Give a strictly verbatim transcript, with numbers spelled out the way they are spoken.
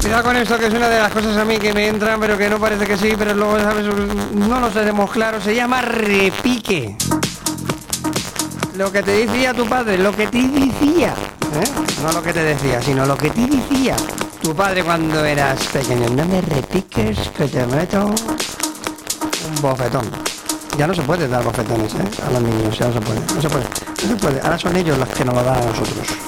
Cuidado con esto, que es una de las cosas a mí que me entran, pero que no parece que sí, pero luego, ¿sabes? No lo tenemos claro. Se llama repique. Lo que te decía tu padre, lo que te decía, ¿eh? No lo que te decía, sino lo que te decía tu padre cuando eras pequeño. No me repiques, que te meto un bofetón. Ya no se puede dar bofetones, ¿eh? A los niños, ya no se puede, no se puede, no se puede. Ahora son ellos los que nos lo dan a nosotros.